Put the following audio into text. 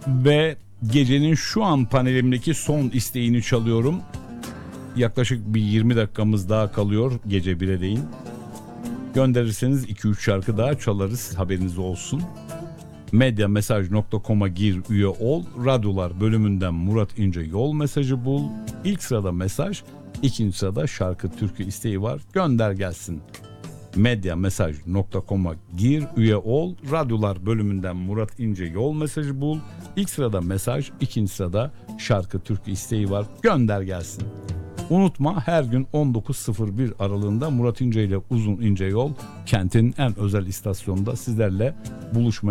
Ve gecenin şu an panelimdeki son isteğini çalıyorum. Yaklaşık bir 20 dakikamız daha kalıyor, gece 1'e değin. Gönderirseniz 2-3 şarkı daha çalarız, haberiniz olsun. Medyamesaj.com'a gir, üye ol. Radyolar bölümünden Murat İnce Yol mesajı bul. İlk sırada mesaj, ikinci sırada şarkı türkü isteği var. Gönder gelsin. Medyamesaj.com'a gir, üye ol. Radyolar bölümünden Murat İnce Yol mesajı bul. İlk sırada mesaj, ikinci sırada şarkı türkü isteği var. Gönder gelsin. Unutma, her gün 19.01 aralığında Murat İnce ile Uzun İnce Yol kentin en özel istasyonunda sizlerle buluşmaya